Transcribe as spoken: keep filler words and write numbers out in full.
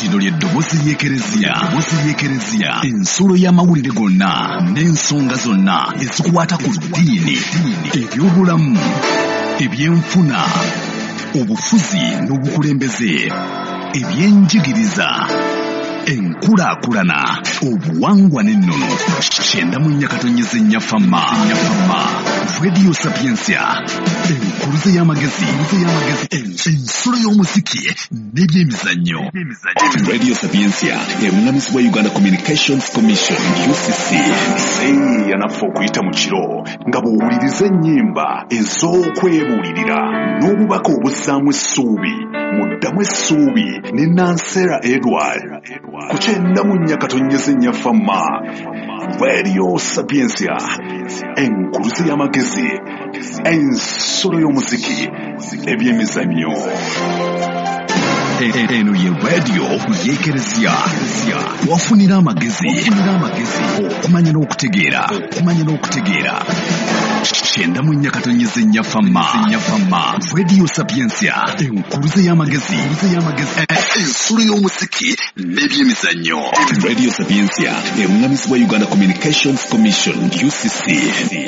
Lino ly'eddoboozi ly'Ekereziya, eddoboozi ly'Ekereziya, ensulo y'amawulire gonna n'ensonga zonna ezikukwata ku ddiini, ebyobulamu, ebyenfuna, obufuzi n'obukulembeze, ebyenjigiriza, enkulaakulana, obuwangwa n'ennono. Kyenda mu nnya katonyeze nnya fama, Radio Sapiensia, enkuluze y'amagezi, ensulo y'omuziki n'ebyemizannyo. Radio Sapiensia, emulamuzi wa Uganda Communications Commission, U C C. Sei yanafa okuyita mu kiro nga bw'owuliriza ennyimba ez'okwebuulirira n'obubaka obussaamu essuubi, muddamu essuubi ne Nansera Edward. Ku kyenda mu nnya katonyeze nnya fama, Radio Sapiensia, enkuluze y'amagezi, ensulo y'omuziki n'ebyemizannyo. Eno ye radio y'Ekereziya, wafunira amagezi okumanya n'okutegeera, okumanya n'okutegeera. Kyenda mu nnya katonyeze nnya fama, Radio Sapiensia, enkuluze y'amagezi, ensulo y'omuziki n'ebyemizannyo. Radio Sapiensia, emulamuzi wa Uganda Communications Commission, U C C.